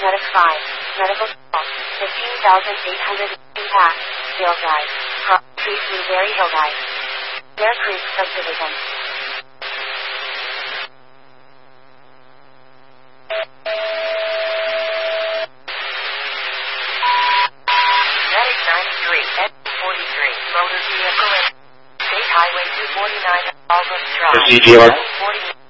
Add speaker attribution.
Speaker 1: Medic 5, medical call, 15,818 pass, Hill Drive, Cross Street, Blueberry Hill Drive, Bear Creek Subdivision. Medic 93, N43, motor vehicle, State Highway 249, Albert Drive, 40